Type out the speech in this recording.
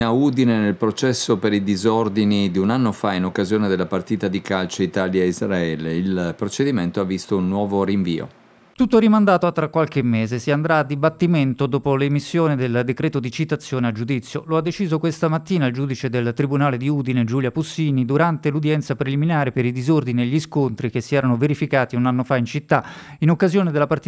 A Udine nel processo per i disordini di un anno fa in occasione della partita di calcio Italia-Israele. Il procedimento ha visto un nuovo rinvio. Tutto rimandato a tra qualche mese, si andrà a dibattimento dopo l'emissione del decreto di citazione a giudizio. Lo ha deciso questa mattina il giudice del Tribunale di Udine, Giulia Pussini, durante l'udienza preliminare per i disordini e gli scontri che si erano verificati un anno fa in città in occasione della partita